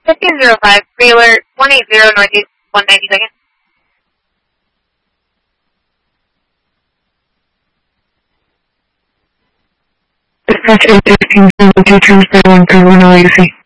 1505, pre-alert 180 Northeast 192nd. Dispatch 813 2 3 1 AC.